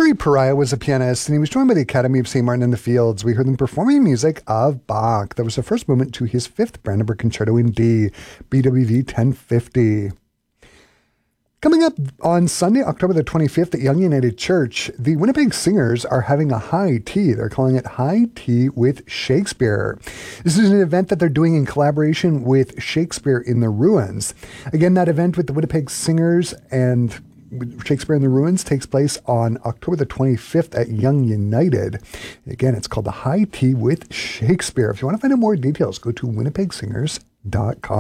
Gregory Pariah was a pianist, and he was joined by the Academy of St. Martin in the Fields. We heard them performing music of Bach. That was the first movement to his fifth Brandenburg Concerto in D, BWV 1050. Coming up on Sunday, October the 25th at Young United Church, the Winnipeg Singers are having a high tea. They're calling it High Tea with Shakespeare. This is an event that they're doing in collaboration with Shakespeare in the Ruins. Again, that event with the Winnipeg Singers and Shakespeare in the Ruins takes place on October the 25th at Young United. Again, it's called the High Tea with Shakespeare. If you want to find out more details, go to winnipegsingers.com.